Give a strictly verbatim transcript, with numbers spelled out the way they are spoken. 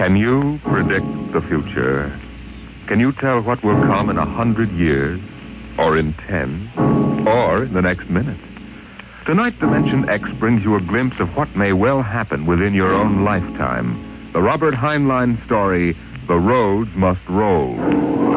Can you predict the future? Can you tell what will come in a hundred years, or in ten, or in the next minute? Tonight, Dimension X brings you a glimpse of what may well happen within your own lifetime. The Robert Heinlein story, The Roads Must Roll.